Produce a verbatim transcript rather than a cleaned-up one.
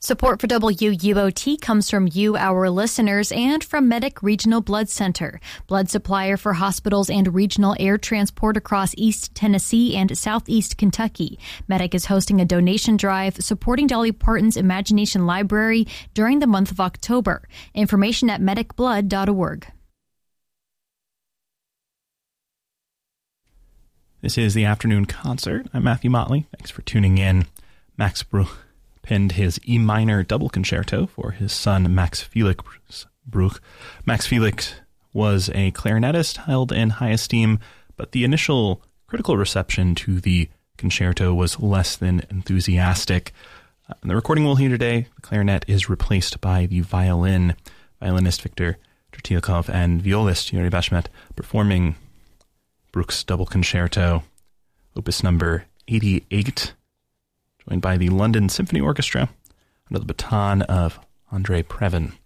Support for W U O T comes from you, our listeners, and from Medic Regional Blood Center, blood supplier for hospitals and regional air transport across East Tennessee and Southeast Kentucky. Medic is hosting a donation drive supporting Dolly Parton's Imagination Library during the month of October. Information at medic blood dot org. This is the Afternoon Concert. I'm Matthew Motley. Thanks for tuning in. Max Bruch penned his E minor double concerto for his son Max Felix Bruch. Max Felix was a clarinetist held in high esteem, but the initial critical reception to the concerto was less than enthusiastic. Uh, in the recording we'll hear today, the clarinet is replaced by the violin. Violinist Viktor Tertiakov and violist Yuri Bashmet performing Bruch's double concerto, opus number eighty-eight, joined by the London Symphony Orchestra under the baton of Andrei Previn.